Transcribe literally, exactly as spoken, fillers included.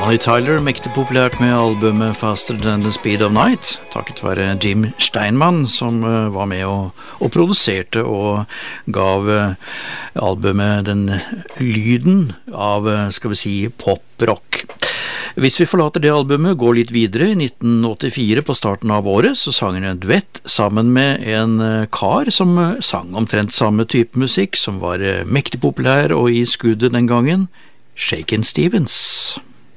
Bonnie Tyler, mektig populært med albumet Faster Than the Speed of Night, takket være Jim Steinman, som var med og, og produserte og gav albumet den lyden av, skal vi si, pop-rock. Hvis vi forlater det albumet, går litt videre, i nitten åttifire på starten av året, så sang han en duett sammen med en kar som sang omtrent samme type musikk, som var mektig populær og i skuddet den gangen, Shakin' Stevens.